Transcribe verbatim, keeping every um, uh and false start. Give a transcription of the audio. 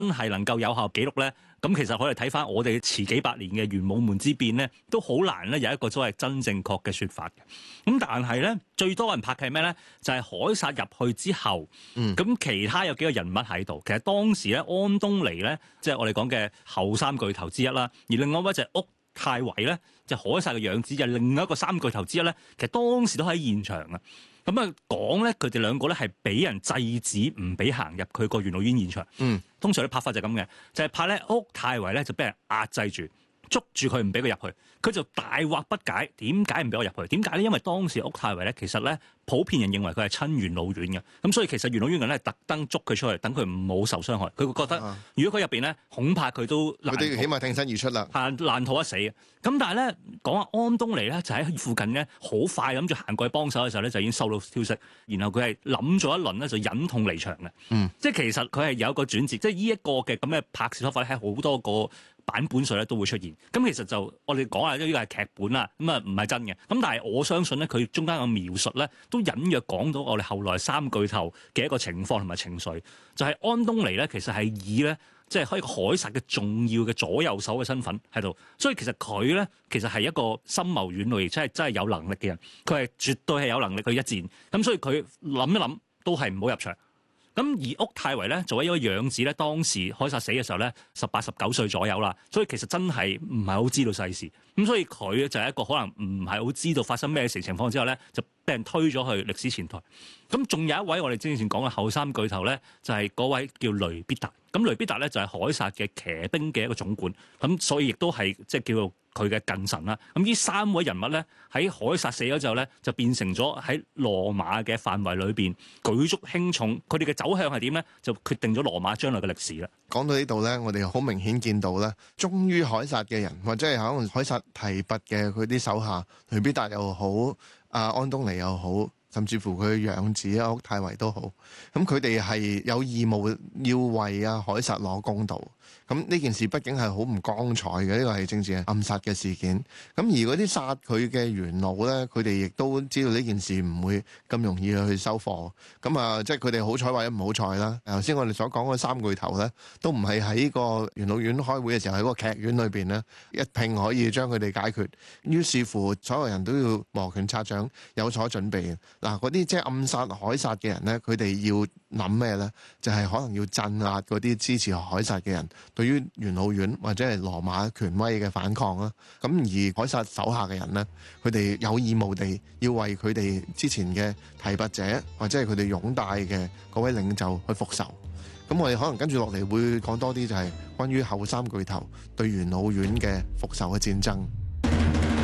係能夠有效記錄咧，咁其實可以睇翻我哋遲幾百年嘅玄武門之變咧，都好難咧有一個所謂真正確嘅説法嘅。咁但係咧，最多人拍嘅係咩咧？就係、是、凱撒入去之後，咁、嗯、其他有幾個人物喺度。其實當時咧，安東尼咧，即係我哋講嘅後三巨頭之一啦。而另外一位就係屋太維咧，就凱撒嘅養子，就係另外一個三巨頭之一咧。其實當時都喺現場啊。咁啊講咧，佢哋兩個咧係俾人制止，唔俾行入佢個元老院現場。嗯，通常啲拍法就係咁嘅，就係、是、拍咧屋太維咧就俾人壓制住，捉住佢唔俾佢入去。佢就大惑不解，點解唔俾我入去？點解咧？因為當時屋太維咧，其實咧普遍人認為佢係親元老院嘅，咁所以其實元老院人咧特登捉佢出去，等佢唔好受傷害。佢會覺得，啊、如果佢入邊咧，恐怕佢都佢哋起碼挺身而出啦， 係難逃一死嘅。咁但係咧講下安東尼咧，就喺附近咧，好快諗住行過去幫手嘅時候咧，就已經收到消息，然後佢係諗咗一輪咧，就忍痛離場嘅。嗯，即係其實佢係有一個轉折，即係呢一個嘅咁嘅拍攝手法咧，喺好多個版本上咧都會出現。咁其實就我哋講下呢個係劇本啦，咁啊唔係真嘅。咁但係我相信咧，佢中間嘅描述咧，都隱約講到我哋後來三巨頭嘅一個情況同埋情緒，就係、是、安東尼咧，其實係以咧。即係可以凱撒嘅重要嘅左右手嘅身份喺度，所以其實佢咧其實係一個深謀遠慮，而且係真係有能力嘅人。佢係絕對係有能力去一戰，咁所以佢諗一諗都係唔好入場。咁而屋太維咧作為一個養子咧，當時凱撒死嘅時候咧，十八十九歲左右啦，所以其實真係唔係好知道世事。咁所以佢就係一個可能唔係好知道發生咩事情況之後咧，就俾人推咗去歷史前台。咁仲有一位我哋之前講嘅後三巨頭咧，就係、是、嗰位叫雷必達。咁雷必達咧就係凱撒嘅騎兵嘅一個總管，咁所以亦都係即係叫做佢嘅近臣啦。咁呢三位人物咧喺凱撒死咗之後咧，就變成咗喺羅馬嘅範圍裏邊舉足輕重。佢哋嘅走向係點咧？就決定咗羅馬將來嘅歷史啦。 講到呢度咧，我哋好明顯見到咧，忠於凱撒嘅人，或者係可能凱撒提拔嘅佢啲手下，雷必達又好，阿安東尼又好。甚至乎佢嘅養子啊，屋太維都好，咁佢哋係有義務要為啊凱撒攞公道。咁呢件事畢竟係好唔光彩嘅，呢個係政治暗殺嘅事件。咁而嗰啲殺佢嘅元老咧，佢哋亦都知道呢件事唔會咁容易去收貨。咁啊，即係佢哋好彩或者唔好彩啦。頭先我哋所講嘅三巨頭咧，都唔係喺個元老院開會嘅時候喺個劇院裏邊咧一拼可以將佢哋解決。於是乎，所有人都要摩拳擦掌，有所準備。嗱，嗰啲即係暗殺凱撒嘅人咧，佢哋要諗咩咧？就係、是、可能要鎮壓嗰啲支持凱撒嘅人對於元老院或者係羅馬權威嘅反抗啦。咁而凱撒手下嘅人咧，佢哋有義務地要為佢哋之前嘅提拔者或者係佢哋擁戴嘅嗰位領袖去復仇。咁我哋可能跟住落嚟會講多啲，就係關於後三巨頭對元老院嘅復仇嘅戰爭。